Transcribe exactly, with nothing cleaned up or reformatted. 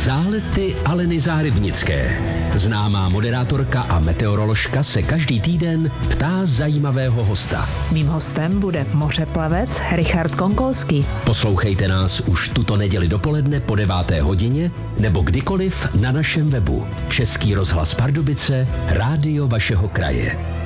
Zálety Aleny Zárybnické. Známá moderátorka a meteoroložka se každý týden ptá zajímavého hosta. Mým hostem bude mořeplavec Richard Konkolský. Poslouchejte nás už tuto neděli dopoledne po deváté hodině nebo kdykoliv na našem webu. Český rozhlas Pardubice, rádio vašeho kraje.